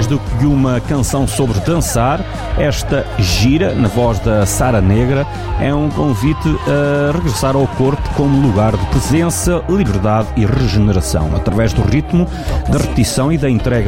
do que uma canção sobre dançar, esta gira, na voz da Sara Negra, é um convite a regressar ao corpo como lugar de presença, liberdade e regeneração, através do ritmo, da repetição e da entrega